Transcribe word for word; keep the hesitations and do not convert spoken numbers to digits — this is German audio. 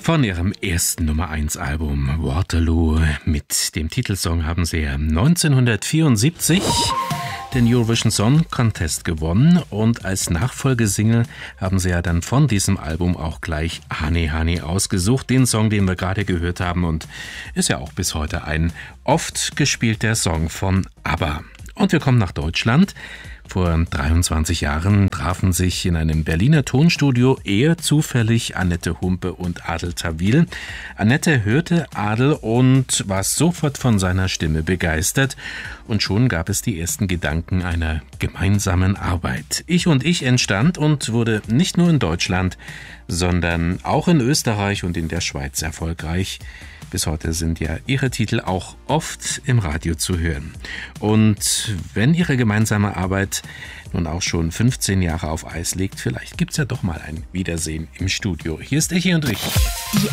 Von ihrem ersten Nummer eins Album Waterloo mit dem Titelsong haben sie neunzehnhundertvierundsiebzig den Eurovision Song Contest gewonnen und als Nachfolgesingle haben sie ja dann von diesem Album auch gleich Honey Honey ausgesucht, den Song, den wir gerade gehört haben, und ist ja auch bis heute ein oft gespielter Song von ABBA. Und wir kommen nach Deutschland. Vor dreiundzwanzig Jahren trafen sich in einem Berliner Tonstudio eher zufällig Annette Humpe und Adel Tawil. Annette hörte Adel und war sofort von seiner Stimme begeistert. Und schon gab es die ersten Gedanken einer gemeinsamen Arbeit. Ich und ich entstand und wurde nicht nur in Deutschland, sondern auch in Österreich und in der Schweiz erfolgreich. Bis heute sind ja ihre Titel auch oft im Radio zu hören. Und wenn ihre gemeinsame Arbeit nun auch schon fünfzehn Jahre auf Eis liegt, vielleicht gibt's ja doch mal ein Wiedersehen im Studio. Hier ist Echi und ich.